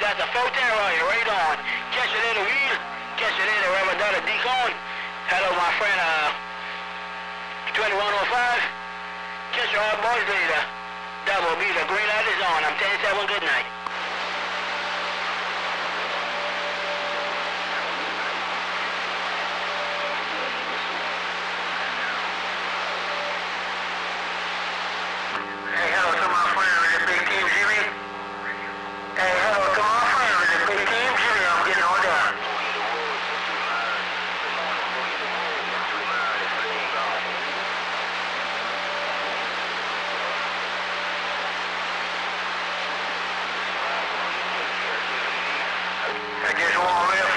got the 410 right here, right on. Catch you later, Will. Catch you later, Reverend Dr. Deacon. Hello, my friend, 2105. Catch you all boys later. Double B, the green light is on. I'm 10-7, good night. Hey, hello to my friend with the big team, Jimmy. Hey, hello to my friend with the big team, Jimmy. I'm getting on down. I just want to